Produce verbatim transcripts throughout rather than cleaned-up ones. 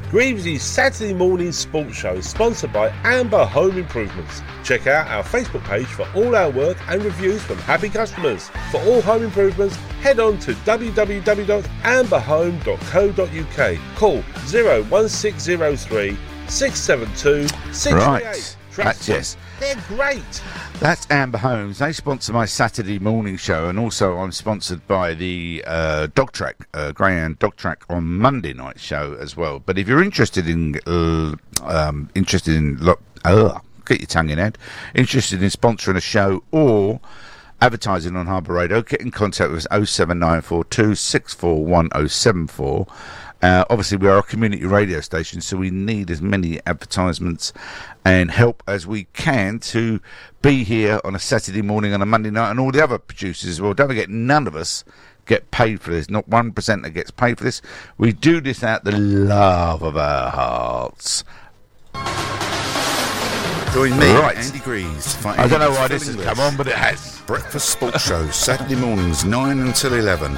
Greavesy's Saturday morning sports show is sponsored by Amber Home Improvements. Check out our Facebook page for all our work and reviews from happy customers. For all home improvements, head on to w w w dot amber home dot co dot u k. Call zero one six zero three six seven two six three eight. That's yes. They're great. That's Amber Homes. They sponsor my Saturday morning show, and also I'm sponsored by the uh, Dog Track, uh, Greyhound Dog Track on Monday night show as well. But if you're interested in, uh, um, interested in, look, uh, get your tongue in hand, interested in sponsoring a show or advertising on Harbour Radio, get in contact with us oh seven nine four two six four one oh seven four. Uh, obviously, we are a community radio station, so we need as many advertisements and help as we can to be here on a Saturday morning and a Monday night, and all the other producers as well. Don't forget, none of us get paid for this. Not one percent that gets paid for this. We do this out the love of our hearts. Join me, right. Andy Greaves. For I don't know Andy's why Full this has English. come on, but it has. Breakfast Sports Show, Saturday mornings, nine until eleven.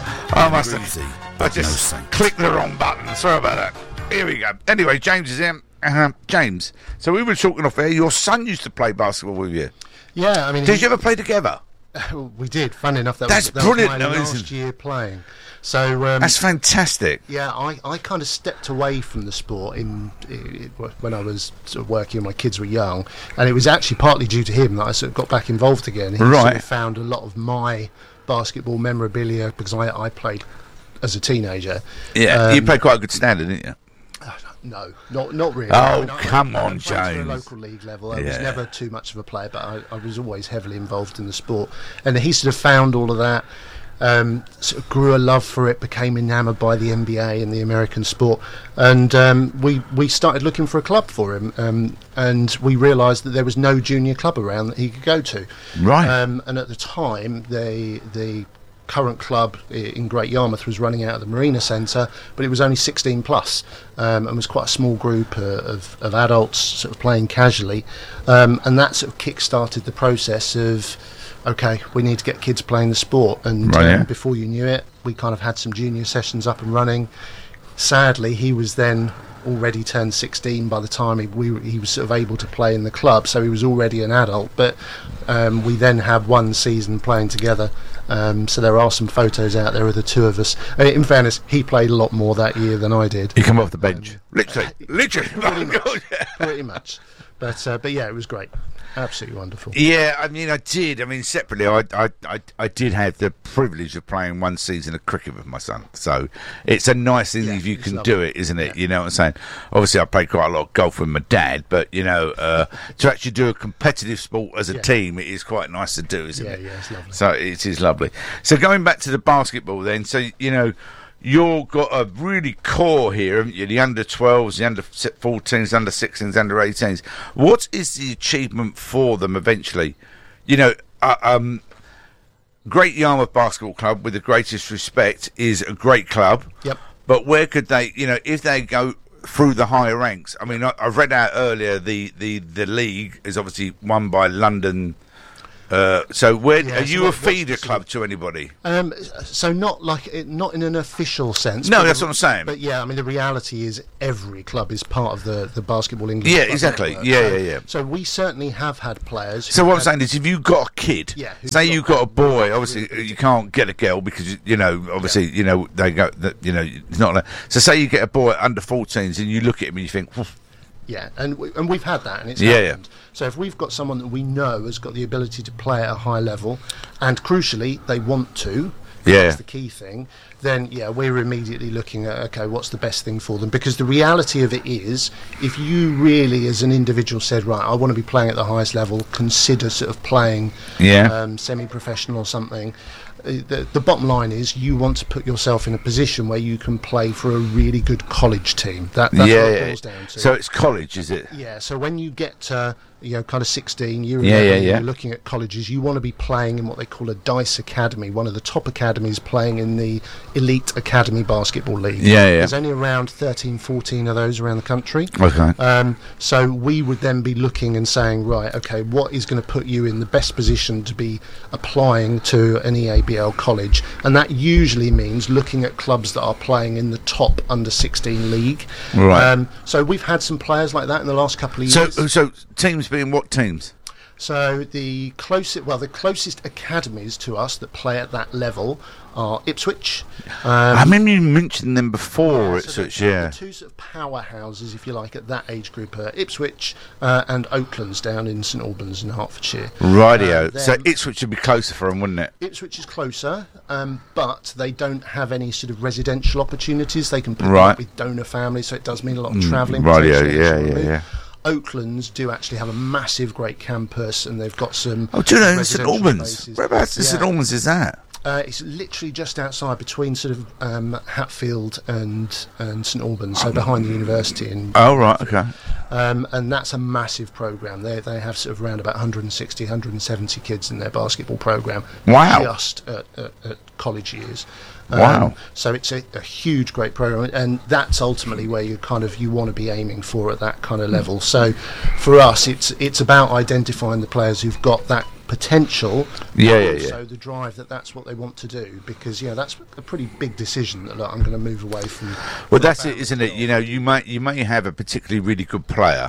I must Greasy, have, but I just no saint. clicked the wrong button. Sorry about that. Here we go. Anyway, James is in. Uh, James, so we were talking off air. Your son used to play basketball with you. Yeah, I mean, Did he- you ever play together? we did. Fun enough, that That's was, that brilliant, was my though, last isn't it? year playing. So um, That's fantastic. yeah, I, I kind of stepped away from the sport in, i when I was sort of working when my kids were young, and it was actually partly due to him that I sort of got back involved again. He sort Right. of found a lot of my basketball memorabilia because I, I played as a teenager. Yeah, you Um, played quite a good standard, didn't you? No, not not really. Oh, I mean, I- come I, on, I played to a James. local league level. I was Yeah. never too much of a player, but I, I was always heavily involved in the sport. And he sort of found all of that, um, sort of grew a love for it, became enamoured by the N B A and the American sport, and um, we we started looking for a club for him. Um, and we realised that there was no junior club around that he could go to. Right. Um, and at the time, they the current club i- in Great Yarmouth was running out of the Marina Centre, but it was only sixteen plus, um, and was quite a small group uh, of, of adults sort of playing casually, um, and that sort of kick-started the process of, okay, we need to get kids playing the sport, and Right, um, yeah. before you knew it, we kind of had some junior sessions up and running. Sadly, he was then already turned sixteen by the time he, we, he was sort of able to play in the club, so he was already an adult, but um, we then had one season playing together. Um, so there are some photos out there of the two of us. Uh, in fairness, he played a lot more that year than I did. You come off the bench. literally. Literally. Pretty much. Pretty much. But, uh, but yeah, it was great. Absolutely wonderful. Yeah, I mean, I did. I mean, separately, I, I, I, I did have the privilege of playing one season of cricket with my son. So it's a nice thing Yeah, if you it's can lovely. do it, isn't it? You know what I'm saying? Obviously, I played quite a lot of golf with my dad, but, you know, uh, to actually do a competitive sport as a Yeah. team, it is quite nice to do, isn't Yeah, it? yeah, it's lovely. So it is lovely. So going back to the basketball then, so, you know, you've got a really core here, haven't you? The under twelves, the under fourteens, under sixteens, under eighteens. What is the achievement for them eventually? You know, uh, um, Great Yarmouth Basketball Club, with the greatest respect, is a great club. Yep. But where could they, you know, if they go through the higher ranks? I mean, I, I've read out earlier the, the, the league is obviously won by London. Uh, so where Yeah, are so you what- a what's feeder the sort club of- to anybody? Um, so not like it, not in an official sense. No, but that's the- what I'm saying. But yeah, I mean the reality is every club is part of the, the basketball English. Yeah, club exactly. network. Yeah, So- yeah, yeah. So we certainly have had players. So who what I'm had- saying is, if you've got a kid, Yeah, who's say got you've got a that boy, really obviously good- you can't get a girl because you know, obviously, you know, they go, that you know, it's not. Like, so say you get a boy under fourteens, and you look at him and you think, "Oof." Yeah, and we, and we've had that, and it's Yeah, happened. So if we've got someone that we know has got the ability to play at a high level, and crucially they want to, Yeah. that's the key thing. Then yeah, we're immediately looking at okay, what's the best thing for them? Because the reality of it is, if you really, as an individual, said right, I want to be playing at the highest level, consider sort of playing, Yeah. um, semi-professional or something. uh, The, the bottom line is you want to put yourself in a position where you can play for a really good college team. That, that's yeah, what it yeah. boils down to. So it's college, is it? Yeah, so when you get to you know, kind of sixteen, year Yeah, eleven, yeah, yeah. you're looking at colleges, you want to be playing in what they call a DICE Academy, one of the top academies playing in the Elite Academy Basketball League. Yeah, yeah. There's only around thirteen, fourteen of those around the country. Okay. Um, so we would then be looking and saying, right, okay, what is going to put you in the best position to be applying to an E A B L college? And that usually means looking at clubs that are playing in the top under sixteen league. Right. Um, so we've had some players like that in the last couple of So, years. so teams being what teams? So the closest, well, the closest academies to us that play at that level are Ipswich. Um, I remember you mentioned them before. yeah, It's so such the, yeah. the two sort of powerhouses, if you like, at that age group are Ipswich uh, and Oaklands down in St Albans in Hertfordshire. Radio. Uh, so them- Ipswich would be closer for them, wouldn't it? Ipswich is closer, um, but they don't have any sort of residential opportunities. They can pick Right. up with donor families, so it does mean a lot of travelling. Radio. potentially, Yeah, sort of yeah, move. yeah. Oaklands do actually have a massive, great campus, and they've got some. Oh, do you know in St residential Albans? bases. Whereabouts in Yeah. St Albans is that? Uh, it's literally just outside, between sort of um, Hatfield and and St Albans, so behind the university. And Oh, right. Okay. um, and that's a massive program. They they have sort of around about one hundred sixty, one hundred seventy kids in their basketball program. Wow. Just at, at, at college years. Um, Wow. So it's a, a huge, great program, and that's ultimately where you kind of you want to be aiming for at that kind of level. So for us, it's it's about identifying the players who've got that potential, Yeah, but yeah, also yeah. the drive that that's what they want to do, because yeah, that's a pretty big decision that look, I'm going to move away from. Well, that's it, isn't it? You know, you might you may have a particularly really good player,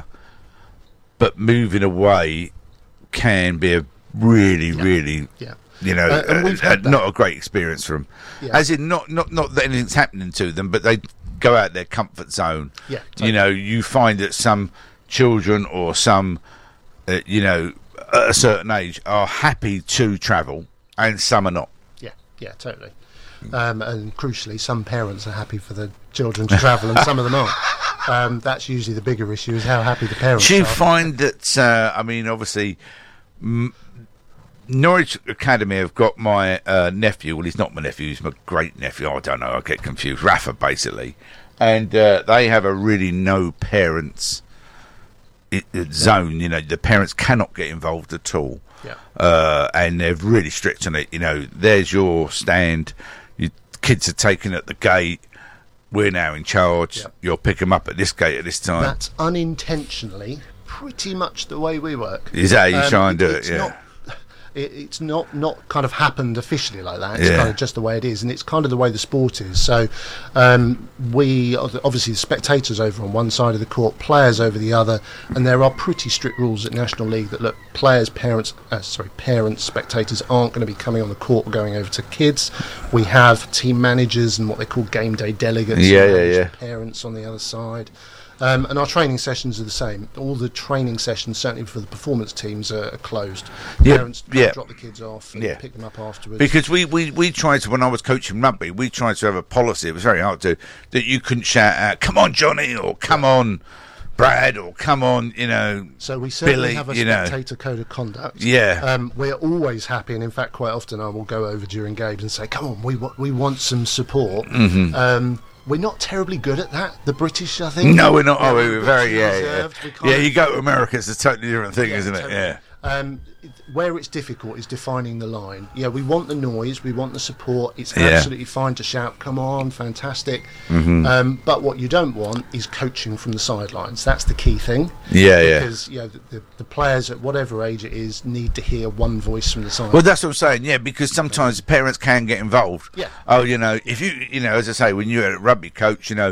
but moving away can be a really, really, Yeah. you know, Uh, and we've uh, had that. not a great experience for them. Yeah. As in, not not not that anything's happening to them, but they go out their comfort zone. Yeah, You know, you find that some children or some, uh, you know, at a certain age are happy to travel, and some are not. Yeah, yeah, totally. Um, and crucially, some parents are happy for the children to travel, and some of them aren't. Um, that's usually the bigger issue: is how happy the parents Do you are. find that? Uh, I mean, obviously, m- Norwich Academy have got my uh, nephew. Well, he's not my nephew; he's my great nephew. I don't know. I get confused. Rafa, basically, and uh, they have a really no parents i- uh, zone. You know, the parents cannot get involved at all. Yeah. Uh, and they're really strict on it. You know, there's your stand. Your kids are taken at the gate. We're now in charge. Yep. You'll pick them up at this gate at this time. That's unintentionally pretty much the way we work. Is that how you Um, try and do it's it? Yeah. Not, it, it's not not kind of happened officially like that. It's Yeah. kind of just the way it is, and it's kind of the way the sport is. So um, we obviously the spectators over on one side of the court, players over the other, and there are pretty strict rules at National League that look, players, parents, uh, sorry, parents, spectators aren't going to be coming on the court or going over to kids. We have team managers and what they call game day delegates. who Yeah, yeah, manage yeah. the parents on the other side. Um, and our training sessions are the same. All the training sessions, certainly for the performance teams, are, are closed. Yeah, Parents yeah. drop the kids off and Yeah. pick them up afterwards. Because we, we, we tried to, when I was coaching rugby, we tried to have a policy, it was very hard to, that you couldn't shout out, come on, Johnny, or come on, Brad, or come on, you know, so we certainly Billy, have a you know. spectator code of conduct. Yeah. Um, we're always happy, and in fact, quite often I will go over during games and say, "Come on, we wa- we want some support." Mm-hmm. Um, we're not terribly good at that. The British, I think. No, we're not. Yeah, Oh, we're we were very, yeah, yeah. reserved. We kind Yeah, of- you go to America, it's a totally different thing, Yeah, isn't it? totally. Yeah. Um, it- where it's difficult is defining the line. Yeah, we want the noise, we want the support. It's Yeah. absolutely fine to shout, "Come on, fantastic!" Mm-hmm. Um, but what you don't want is coaching from the sidelines. That's the key thing. Yeah, yeah. Because you know the, the, the players at whatever age it is need to hear one voice from the sidelines. Well, that's what I'm saying, yeah, because sometimes parents can get involved. Yeah. Oh, you know, if you, you know, as I say, when you're a rugby coach, you know,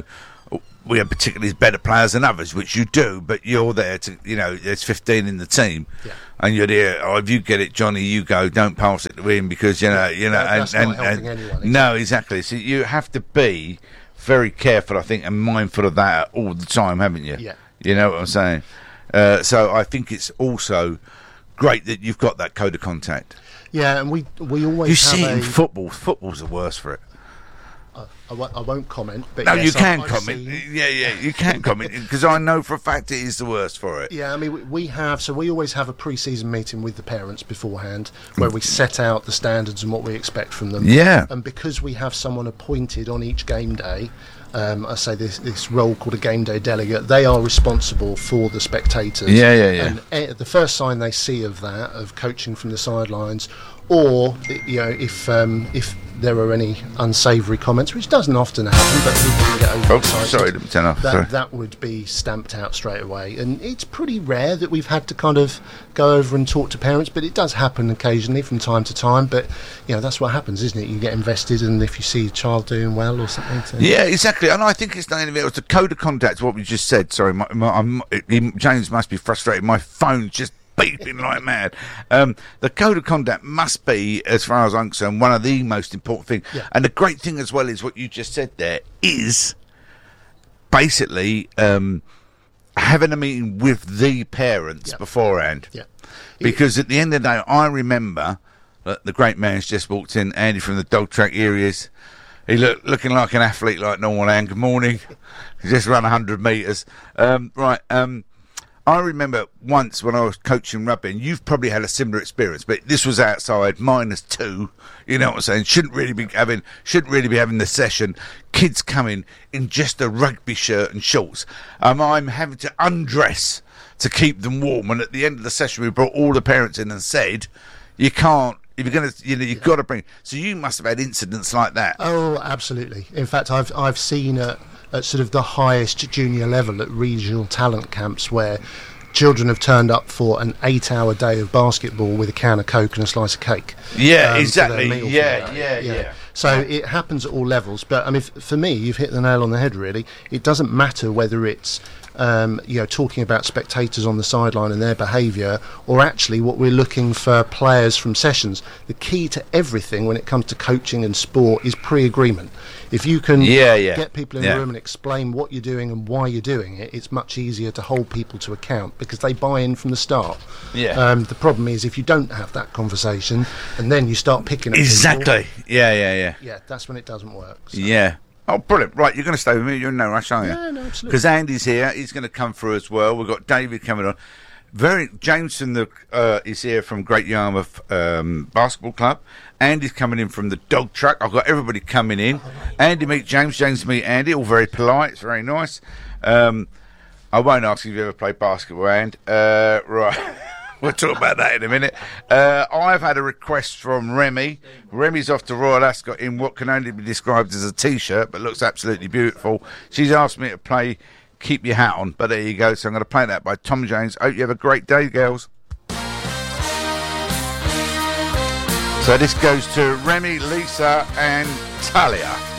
we have particularly better players than others, which you do, but you're there to, you know, there's fifteen in the team, Yeah. and you're there. Oh, if you get it, Johnny, you go. Don't pass it to him because you know, you know, That- that's and, not and, helping and anyone, no, exactly. So you have to be very careful, I think, and mindful of that all the time, haven't you? Yeah. You know what I'm saying? Uh, so I think it's also great that you've got that code of contact. yeah, and we we always You have see it a in football. Football's the worst for it. uh, I, w- I won't comment. But No, yes, you can I've, I've comment. seen- Yeah, yeah, you can comment because I know for a fact it is the worst for it. Yeah, I mean, we, we have, so we always have a pre-season meeting with the parents beforehand where we set out the standards and what we expect from them. Yeah. And because we have someone appointed on each game day, um, I say this this role called a game day delegate, they are responsible for the spectators. Yeah, yeah, yeah. And uh, the first sign they see of that, of coaching from the sidelines, or, you know, if um, if there are any unsavoury comments, which doesn't often happen, but people can get Oh, overexcited. sorry, let me turn off. That, Sorry. that would be stamped out straight away. And it's pretty rare that we've had to kind of go over and talk to parents, but it does happen occasionally from time to time. But, you know, that's what happens, isn't it? You get invested, and if you see your child doing well or something. So. Yeah, exactly. And I think it's not anything else. The code of contact, what we just said. Sorry, my, my, I'm, it, James must be frustrated. My phone's just beeping like mad. Um, the code of conduct must be, as far as I'm concerned, one of the most important things. Yeah. And the great thing as well is what you just said there is basically um, having a meeting with the parents Yeah. beforehand. Yeah. Because at the end of the day, I remember that the great man's just walked in, Andy from the dog track areas. He looked looking like an athlete like normal, and good morning. He just run one hundred metres. Um, right. Um, I remember once when I was coaching rugby, and you've probably had a similar experience, but this was outside, minus two. You know what I'm saying? Shouldn't really be having, shouldn't really be having the session. Kids coming in just a rugby shirt and shorts. Um, I'm having to undress to keep them warm. And at the end of the session, we brought all the parents in and said, "You can't. If you're going to, you know, you've got to bring." So you must have had incidents like that. Oh, absolutely. In fact, I've I've seen at, at sort of the highest junior level at regional talent camps where children have turned up for an eight-hour day of basketball with a can of Coke and a slice of cake. Yeah, um, for their exactly. meal for Yeah, that. yeah, yeah. So it happens at all levels. But I mean, f- for me, you've hit the nail on the head. Really, it doesn't matter whether it's um, you know, talking about spectators on the sideline and their behaviour, or actually what we're looking for players from sessions. The key to everything when it comes to coaching and sport is pre-agreement. If you can Yeah, yeah. get people in Yeah. the room and explain what you're doing and why you're doing it, it's much easier to hold people to account because they buy in from the start. Yeah. Um, the problem is if you don't have that conversation and then you start picking at people, Exactly. Yeah, yeah, yeah. yeah, that's when it doesn't work. So. Yeah. Oh, brilliant. Right, you're going to stay with me. You're in no rush, aren't you? Yeah, no, absolutely. Because Andy's here. He's going to come through as well. We've got David coming on. Very James from the uh, is here from Great Yarmouth um, Basketball Club. Andy's coming in from the dog truck. I've got everybody coming in. Andy meet James. James meet Andy. All very polite. It's very nice. Um, I won't ask if you ever played basketball, and uh, right. We'll talk about that in a minute. Uh, I've had a request from Remy. Remy's off to Royal Ascot in what can only be described as a T-shirt, but looks absolutely beautiful. She's asked me to play Keep Your Hat On, but there you go. So I'm going to play that by Tom Jones. Hope you have a great day, girls. So this goes to Remy, Lisa and Talia.